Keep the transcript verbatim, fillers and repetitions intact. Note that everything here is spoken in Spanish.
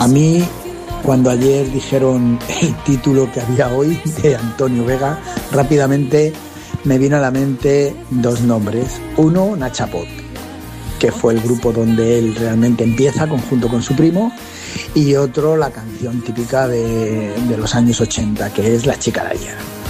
A mí, cuando ayer dijeron el título que había hoy de Antonio Vega, rápidamente me vino a la mente dos nombres. Uno, Nachapot, que fue el grupo donde él realmente empieza, conjunto con su primo, y otro, la canción típica de, de los años ochenta, que es La chica de ayer.